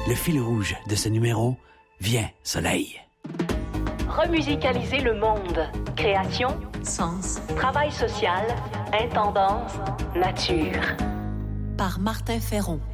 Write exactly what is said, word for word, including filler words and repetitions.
Le fil rouge de ce numéro, viens, soleil. Remusicaliser le monde. Création, sens, travail social, intendance, nature. Par Martin Ferron.